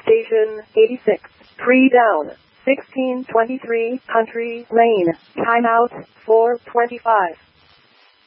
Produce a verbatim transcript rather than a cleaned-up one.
Station eighty-six. Tree down. sixteen twenty-three Country Lane. Timeout four twenty-five.